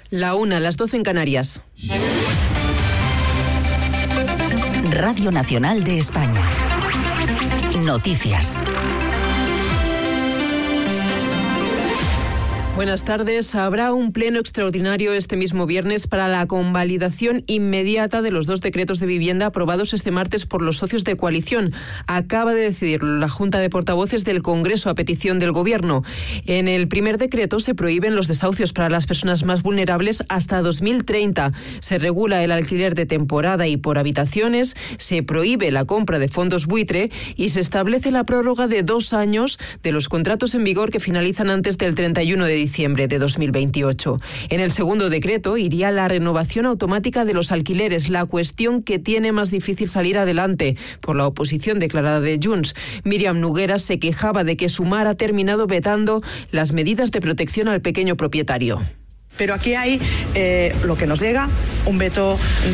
1:00, las 12 en Canarias. Radio Nacional de España. Noticias. Buenas tardes. Habrá un pleno extraordinario este mismo viernes para la convalidación inmediata de los 2 decretos de vivienda aprobados este martes por los socios de coalición. Acaba de decidirlo la Junta de Portavoces del Congreso a petición del Gobierno. En el primer decreto se prohíben los desahucios para las personas más vulnerables hasta 2030. Se regula el alquiler de temporada y por habitaciones, se prohíbe la compra de fondos buitre y se establece la prórroga de 2 años de los contratos en vigor que finalizan antes del 31 de diciembre de 2028. En el segundo decreto iría la renovación automática de los alquileres, la cuestión que tiene más difícil salir adelante por la oposición declarada de Junts. Míriam Nogueras se quejaba de que Sumar ha terminado vetando las medidas de protección al pequeño propietario. Pero aquí hay lo que nos llega, un veto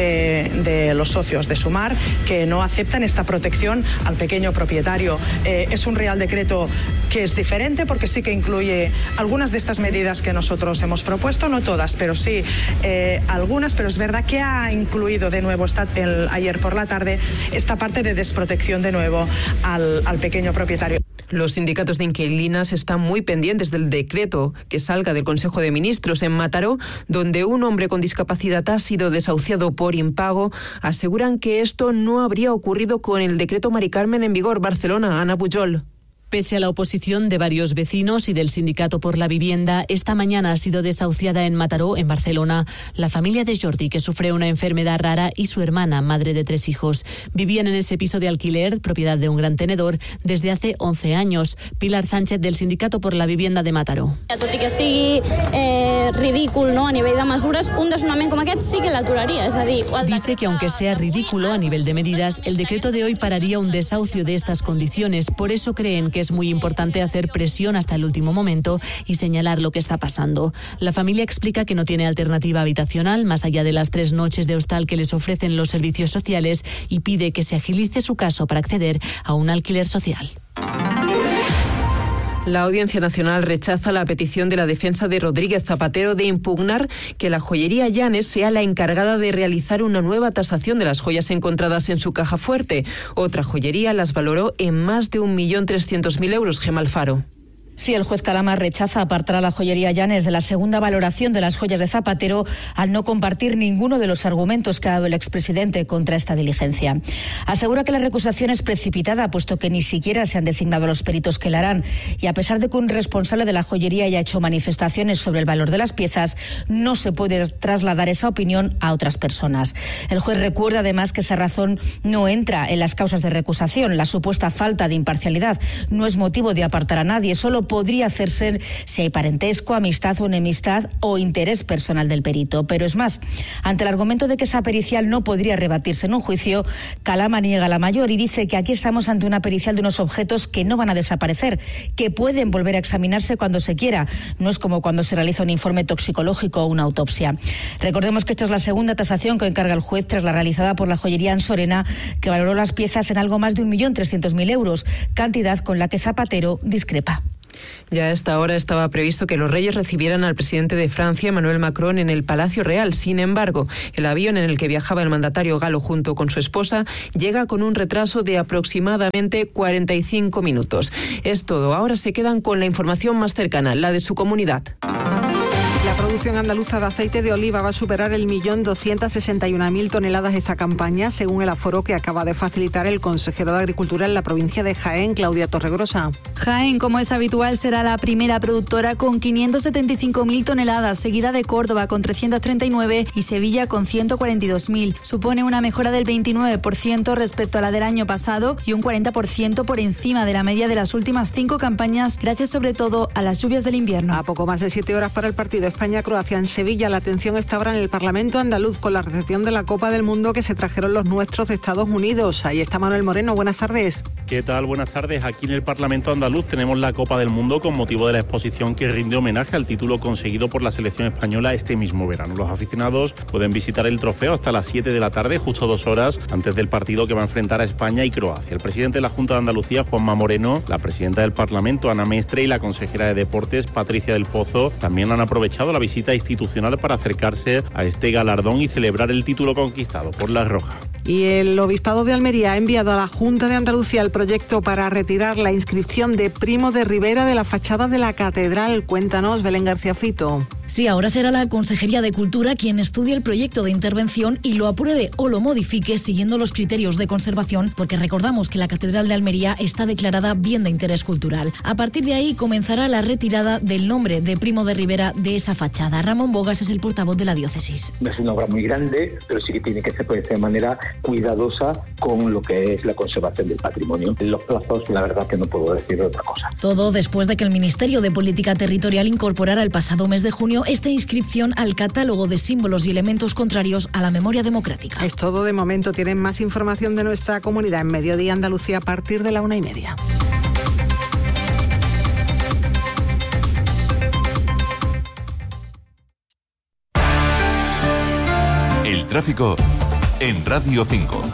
de los socios de Sumar que no aceptan esta protección al pequeño propietario. Es un Real Decreto que es diferente porque sí que incluye algunas de estas medidas que nosotros hemos propuesto, no todas, pero sí algunas, pero es verdad que ha incluido de nuevo ayer por la tarde esta parte de desprotección de nuevo al pequeño propietario. Los sindicatos de inquilinas están muy pendientes del decreto que salga del Consejo de Ministros. En Mataró, donde un hombre con discapacidad ha sido desahuciado por impago, aseguran que esto no habría ocurrido con el decreto Mari Carmen en vigor. Barcelona, Ana Pujol. Pese a la oposición de varios vecinos y del Sindicato por la Vivienda, esta mañana ha sido desahuciada en Mataró, en Barcelona, la familia de Jordi, que sufre una enfermedad rara, y su hermana, madre de 3 hijos. Vivían en ese piso de alquiler, propiedad de un gran tenedor, desde hace 11 años. Pilar Sánchez, del Sindicato por la Vivienda de Mataró. Tot i que sigui ridícul, no, a nivell de mesures, un desnonament com aquest sí que l'aturaria. Dice que aunque sea ridículo a nivel de medidas, el decreto de hoy pararía un desahucio de estas condiciones. Por eso creen que es muy importante hacer presión hasta el último momento y señalar lo que está pasando. La familia explica que no tiene alternativa habitacional más allá de las 3 noches de hostal que les ofrecen los servicios sociales y pide que se agilice su caso para acceder a un alquiler social. La Audiencia Nacional rechaza la petición de la defensa de Rodríguez Zapatero de impugnar que la joyería Llanes sea la encargada de realizar una nueva tasación de las joyas encontradas en su caja fuerte. Otra joyería las valoró en más de 1.300.000 euros. Gemma Alfaro. Sí, el juez Calama rechaza apartar a la joyería Llanes de la segunda valoración de las joyas de Zapatero al no compartir ninguno de los argumentos que ha dado el expresidente contra esta diligencia. Asegura que la recusación es precipitada, puesto que ni siquiera se han designado los peritos que la harán, y a pesar de que un responsable de la joyería haya hecho manifestaciones sobre el valor de las piezas, no se puede trasladar esa opinión a otras personas. El juez recuerda además que esa razón no entra en las causas de recusación. La supuesta falta de imparcialidad no es motivo de apartar a nadie, solo podría hacerse si hay parentesco, amistad o enemistad o interés personal del perito. Pero es más, ante el argumento de que esa pericial no podría rebatirse en un juicio, Calama niega la mayor y dice que aquí estamos ante una pericial de unos objetos que no van a desaparecer, que pueden volver a examinarse cuando se quiera. No es como cuando se realiza un informe toxicológico o una autopsia. Recordemos que esta es la segunda tasación que encarga el juez tras la realizada por la joyería Ansorena, que valoró las piezas en algo más de 1.300.000 euros, cantidad con la que Zapatero discrepa. Ya a esta hora estaba previsto que los reyes recibieran al presidente de Francia, Emmanuel Macron, en el Palacio Real. Sin embargo, el avión en el que viajaba el mandatario galo junto con su esposa llega con un retraso de aproximadamente 45 minutos. Es todo. Ahora se quedan con la información más cercana, la de su comunidad. La producción andaluza de aceite de oliva va a superar el 1.261.000 toneladas esta campaña, según el aforo que acaba de facilitar el consejero de Agricultura en la provincia de Jaén, Claudia Torregrosa. Jaén, como es habitual, será la primera productora con 575.000 toneladas, seguida de Córdoba con 339 y Sevilla con 142.000. Supone una mejora del 29% respecto a la del año pasado y un 40% por encima de la media de las últimas 5 campañas, gracias sobre todo a las lluvias del invierno. A poco más de 7 horas para el partido España-Croacia en Sevilla, la atención está ahora en el Parlamento andaluz con la recepción de la Copa del Mundo que se trajeron los nuestros de Estados Unidos. Ahí está Manuel Moreno, buenas tardes. ¿Qué tal? Buenas tardes. Aquí en el Parlamento andaluz tenemos la Copa del Mundo con motivo de la exposición que rinde homenaje al título conseguido por la selección española este mismo verano. Los aficionados pueden visitar el trofeo hasta las 7 de la tarde, justo 2 horas antes del partido que va a enfrentar a España y Croacia. El presidente de la Junta de Andalucía, Juanma Moreno, la presidenta del Parlamento, Ana Mestre, y la consejera de Deportes, Patricia del Pozo, también han aprovechado aprovechado la visita institucional para acercarse a este galardón y celebrar el título conquistado por la Roja. Y el Obispado de Almería ha enviado a la Junta de Andalucía el proyecto para retirar la inscripción de Primo de Rivera de la fachada de la catedral. Cuéntanos, Belén García Fito. Sí, ahora será la Consejería de Cultura quien estudie el proyecto de intervención y lo apruebe o lo modifique siguiendo los criterios de conservación, porque recordamos que la Catedral de Almería está declarada bien de interés cultural. A partir de ahí comenzará la retirada del nombre de Primo de Rivera de esa fachada. Ramón Bogas es el portavoz de la diócesis. Es una obra muy grande, pero sí que tiene que ser de manera cuidadosa con lo que es la conservación del patrimonio. En los plazos, la verdad que no puedo decir otra cosa. Todo después de que el Ministerio de Política Territorial incorporara el pasado mes de junio esta inscripción al catálogo de símbolos y elementos contrarios a la memoria democrática. Es todo de momento. Tienen más información de nuestra comunidad en Mediodía Andalucía a partir de la 1:30. El tráfico en Radio 5.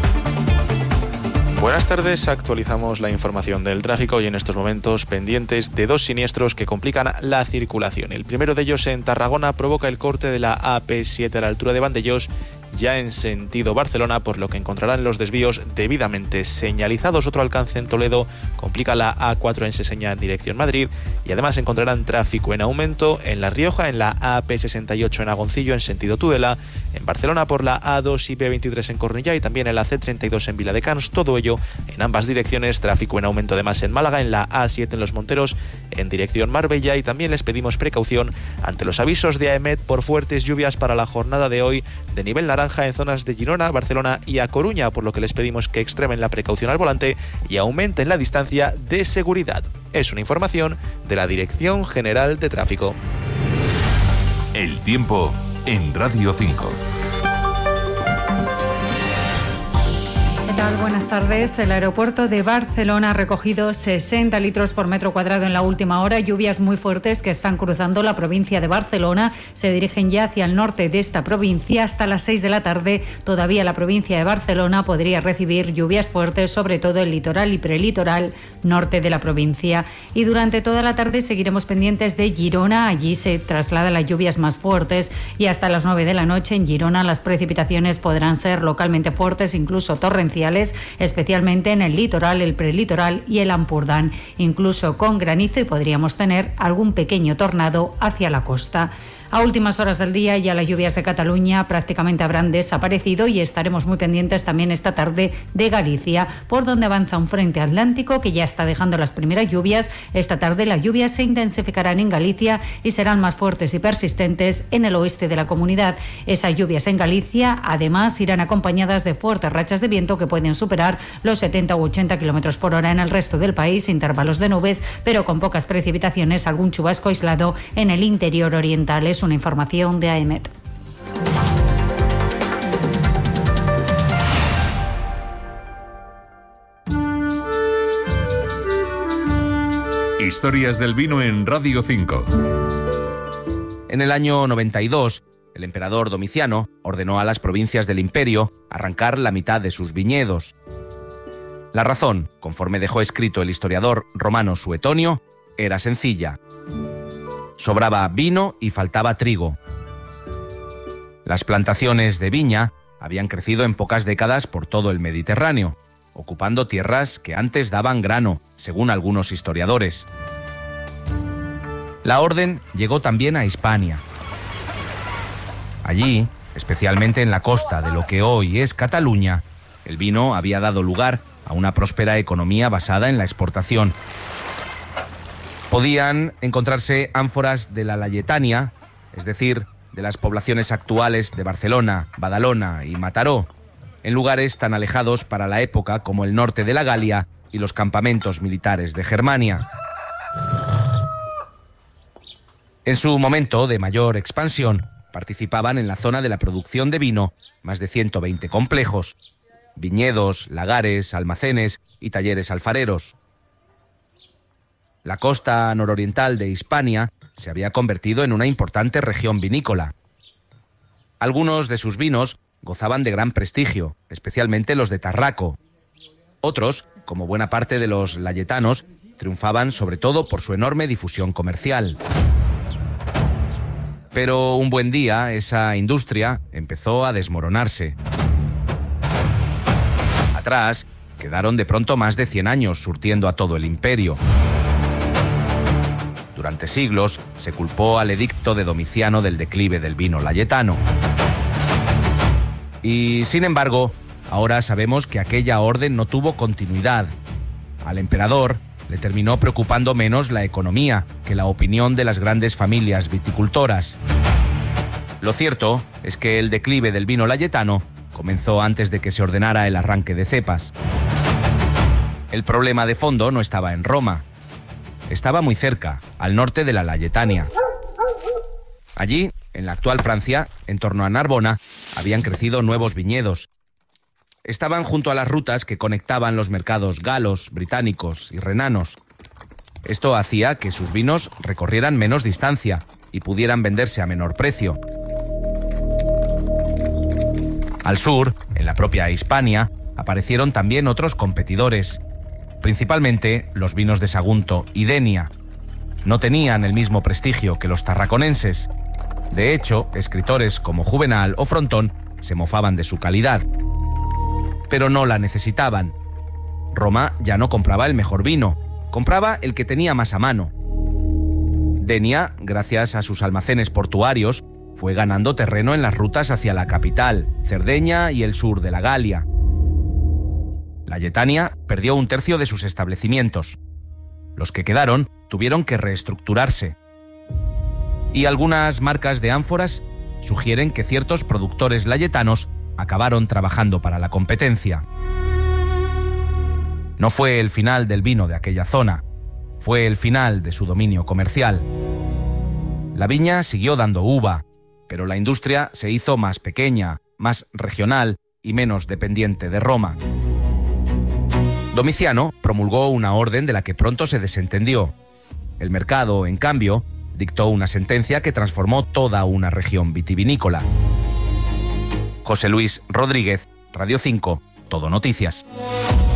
Buenas tardes, actualizamos la información del tráfico y en estos momentos pendientes de dos siniestros que complican la circulación. El primero de ellos en Tarragona provoca el corte de la AP7 a la altura de Vandellós, ya en sentido Barcelona, por lo que encontrarán los desvíos debidamente señalizados. Otro alcance en Toledo complica la A4 en Seseña en dirección Madrid y además encontrarán tráfico en aumento en La Rioja, en la AP68 en Agoncillo en sentido Tudela, en Barcelona por la A2 y B23 en Cornellá y también en la C32 en Viladecans. Todo ello en ambas direcciones. Tráfico en aumento además en Málaga, en la A7 en Los Monteros en dirección Marbella, y también les pedimos precaución ante los avisos de AEMET por fuertes lluvias para la jornada de hoy de nivel naranja en zonas de Girona, Barcelona y A Coruña, por lo que les pedimos que extremen la precaución al volante y aumenten la distancia de seguridad. Es una información de la Dirección General de Tráfico. El tiempo en Radio 5. Buenas tardes. El aeropuerto de Barcelona ha recogido 60 litros por metro cuadrado en la última hora. Lluvias muy fuertes que están cruzando la provincia de Barcelona. Se dirigen ya hacia el norte de esta provincia. Hasta las 6 de la tarde todavía la provincia de Barcelona podría recibir lluvias fuertes, sobre todo el litoral y prelitoral norte de la provincia. Y durante toda la tarde seguiremos pendientes de Girona. Allí se trasladan las lluvias más fuertes y hasta las 9 de la noche en Girona las precipitaciones podrán ser localmente fuertes, incluso torrenciales, especialmente en el litoral, el prelitoral y el Ampurdán, incluso con granizo, y podríamos tener algún pequeño tornado hacia la costa. A últimas horas del día ya las lluvias de Cataluña prácticamente habrán desaparecido y estaremos muy pendientes también esta tarde de Galicia, por donde avanza un frente atlántico que ya está dejando las primeras lluvias. Esta tarde las lluvias se intensificarán en Galicia y serán más fuertes y persistentes en el oeste de la comunidad. Esas lluvias en Galicia además irán acompañadas de fuertes rachas de viento que pueden superar los 70 u 80 km por hora en el resto del país, intervalos de nubes, pero con pocas precipitaciones, algún chubasco aislado en el interior oriental. Es una información de AEMET. Historias del vino en Radio 5. En el año 92, el emperador Domiciano ordenó a las provincias del imperio arrancar la mitad de sus viñedos. La razón, conforme dejó escrito el historiador romano Suetonio, era sencilla. Sobraba vino y faltaba trigo. Las plantaciones de viña habían crecido en pocas décadas por todo el Mediterráneo, ocupando tierras que antes daban grano, según algunos historiadores. La orden llegó también a Hispania. Allí, especialmente en la costa de lo que hoy es Cataluña, el vino había dado lugar a una próspera economía basada en la exportación. Podían encontrarse ánforas de la Layetania, es decir, de las poblaciones actuales de Barcelona, Badalona y Mataró, en lugares tan alejados para la época como el norte de la Galia y los campamentos militares de Germania. En su momento de mayor expansión, participaban en la zona de la producción de vino más de 120 complejos, viñedos, lagares, almacenes y talleres alfareros. La costa nororiental de Hispania se había convertido en una importante región vinícola. Algunos de sus vinos gozaban de gran prestigio, especialmente los de Tarraco. Otros, como buena parte de los layetanos, triunfaban sobre todo por su enorme difusión comercial. Pero un buen día esa industria empezó a desmoronarse. Atrás quedaron de pronto más de 100 años surtiendo a todo el imperio. Durante siglos se culpó al edicto de Domiciano del declive del vino layetano. Y, sin embargo, ahora sabemos que aquella orden no tuvo continuidad. Al emperador le terminó preocupando menos la economía que la opinión de las grandes familias viticultoras. Lo cierto es que el declive del vino layetano comenzó antes de que se ordenara el arranque de cepas. El problema de fondo no estaba en Roma. Estaba muy cerca, al norte de la Layetania. Allí, en la actual Francia, en torno a Narbona, habían crecido nuevos viñedos. Estaban junto a las rutas que conectaban los mercados galos, británicos y renanos. Esto hacía que sus vinos recorrieran menos distancia y pudieran venderse a menor precio. Al sur, en la propia Hispania, aparecieron también otros competidores, principalmente los vinos de Sagunto y Denia. No tenían el mismo prestigio que los tarraconenses. De hecho, escritores como Juvenal o Frontón se mofaban de su calidad. Pero no la necesitaban. Roma ya no compraba el mejor vino, compraba el que tenía más a mano. Denia, gracias a sus almacenes portuarios, fue ganando terreno en las rutas hacia la capital, Cerdeña y el sur de la Galia. Layetania perdió un tercio de sus establecimientos. Los que quedaron tuvieron que reestructurarse. Y algunas marcas de ánforas sugieren que ciertos productores layetanos acabaron trabajando para la competencia. No fue el final del vino de aquella zona, fue el final de su dominio comercial. La viña siguió dando uva, pero la industria se hizo más pequeña, más regional y menos dependiente de Roma. Domiciano promulgó una orden de la que pronto se desentendió. El mercado, en cambio, dictó una sentencia que transformó toda una región vitivinícola. José Luis Rodríguez, Radio 5, Todo Noticias.